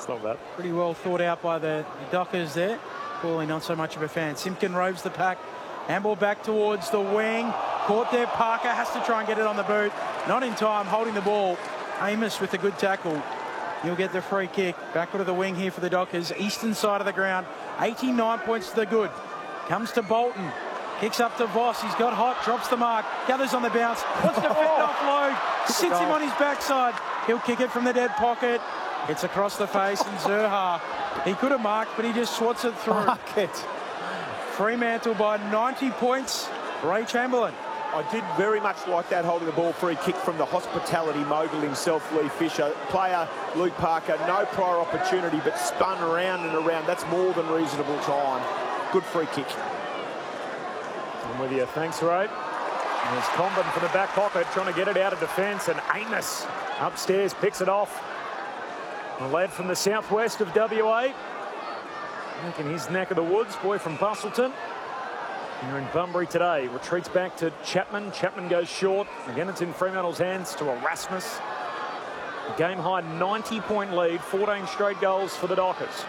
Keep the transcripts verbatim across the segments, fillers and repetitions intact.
It's not bad. Pretty well thought out by the, the Dockers there. Paulie not so much of a fan. Simpkin robes the pack. Handball back towards the wing. Caught there. Parker has to try and get it on the boot. Not in time, holding the ball. Amos with a good tackle. He'll get the free kick. Backward of the wing here for the Dockers. Eastern side of the ground. eighty-nine points to the good. Comes to Bolton. Kicks up to Voss. He's got hot. Drops the mark. Gathers on the bounce. Wants to fend offload. Sits him on his backside. He'll kick it from the dead pocket. It's across the face, and Zurhaar. He could have marked, but he just swats it through. Mark it. Fremantle by ninety points. Ray Chamberlain. I did very much like that holding the ball free kick from the hospitality mogul himself, Lee Fisher. Player Luke Parker, no prior opportunity, but spun around and around. That's more than reasonable time. Good free kick. I'm with you. Thanks, Ray. And there's Comben from the back pocket trying to get it out of defence, and Amos upstairs picks it off. A lad from the southwest of W A. Back in his neck of the woods, boy from Bustleton. Here in Bunbury today. Retreats back to Chapman. Chapman goes short. Again, it's in Fremantle's hands to Erasmus. A game-high ninety point lead. fourteen straight goals for the Dockers.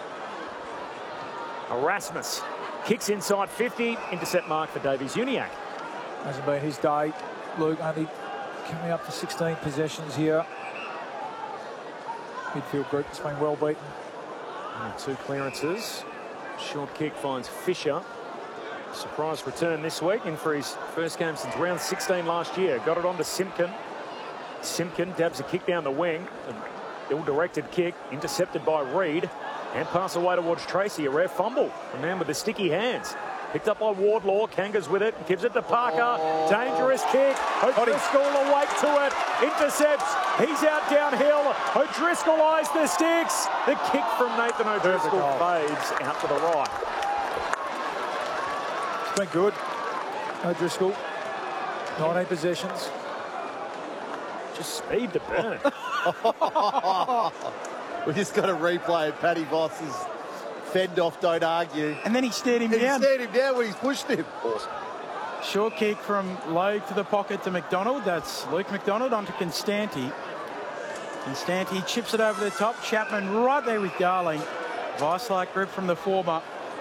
Erasmus kicks inside fifty. Intercept mark for Davies Uniacke. Hasn't been his day. Luke only coming up to sixteen possessions here. Midfield group has been well beaten. And two clearances. Short kick finds Fisher. Surprise return this week, in for his first game since round sixteen last year. Got it on to Simpkin. Simpkin dabs a kick down the wing. An ill-directed kick, intercepted by Reid. And pass away towards Tracy. A rare fumble. A man with the sticky hands. Picked up by Wardlaw. Kangas with it. Gives it to Parker. Oh. Dangerous kick. O'Driscoll awake to it. Intercepts. He's out downhill. O'Driscoll eyes the sticks. The kick from Nathan O'Driscoll fades out to the right. It's been good. O'Driscoll. nineteen possessions. Just speed to burn. We just got to replay it. Paddy Voss's fend off, don't argue. And then he stared him and down. He stared him down when he's pushed him. Awesome. Short kick from Logue to the pocket to McDonald. That's Luke McDonald onto Constanti. Constanti chips it over the top. Chapman right there with Darling. Vice-like grip from the former.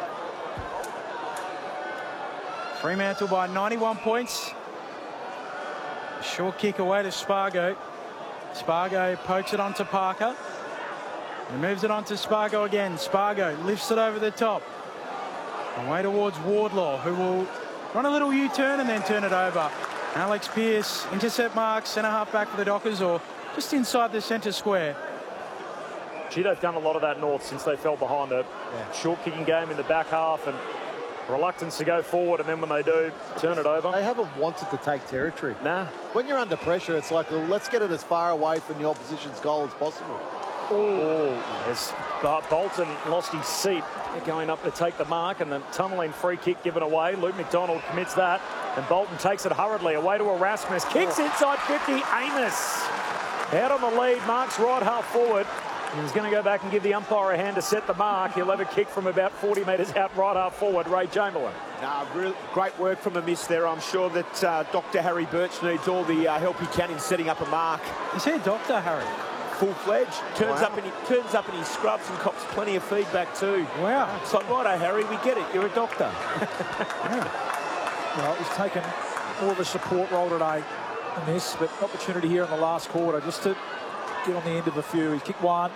Fremantle by ninety-one points. Short kick away to Spargo. Spargo pokes it onto Parker. He moves it on to Spargo again. Spargo lifts it over the top. Away towards Wardlaw, who will run a little U-turn and then turn it over. Alex Pearce, intercept mark, centre half back for the Dockers, or just inside the centre square. Gee, they've done a lot of that North since they fell behind. A yeah. short kicking game in the back half and reluctance to go forward, and then when they do, turn it over. They haven't wanted to take territory. Nah. When you're under pressure, it's like, well, let's get it as far away from the opposition's goal as possible. Oh, as Bolton lost his seat, going up to take the mark, and the tunnelling free kick given away. Luke McDonald commits that, and Bolton takes it hurriedly away to Erasmus. Kicks inside fifty. Amos out on the lead, marks right half forward. He's going to go back and give the umpire a hand to set the mark. He'll have a kick from about forty metres out right half forward. Ray Chamberlain. Nah, real, great work from a miss there. I'm sure that uh, Doctor Harry Birch needs all the uh, help he can in setting up a mark. Is he Doctor Harry? Full-fledged. Turns wow. up and he turns up and he scrubs and cops plenty of feedback too. Wow. It's like, righto, Harry, we get it. You're a doctor. Yeah. Well, he's taken more of a support role today in this, but opportunity here in the last quarter just to get on the end of a few. He's kicked one.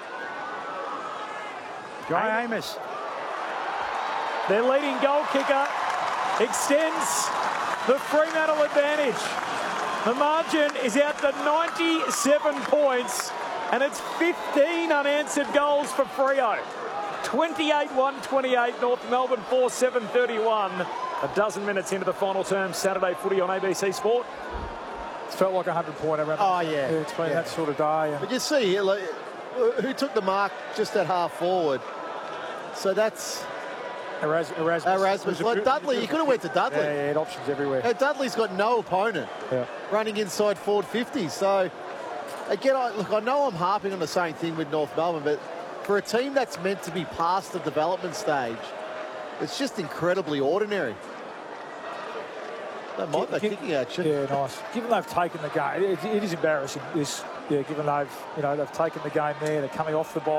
Guy Amos. Their leading goal kicker extends the Fremantle advantage. The margin is out to ninety-seven points, and it's fifteen unanswered goals for Freo. twenty-eight one twenty-eight, North Melbourne four seven thirty-one. A dozen minutes into the final term, Saturday footy on A B C Sport. It's felt like a hundred-pointer. Oh, yeah. yeah. It's been yeah. that sort of day. But you see here, like, who took the mark just at half forward? So that's Eras Erasmus. Erasmus. Well, Dudley, you could have went to Dudley. Yeah, yeah, had options everywhere. Now, Dudley's got no opponent yeah. running inside forward fifty. So, again, I, look, I know I'm harping on the same thing with North Melbourne, but for a team that's meant to be past the development stage, it's just incredibly ordinary. Don't mind that kicking action. Yeah, nice. Given they've taken the game, it, it is embarrassing. This, yeah, given they've, you know, they've taken the game there, they're coming off the ball.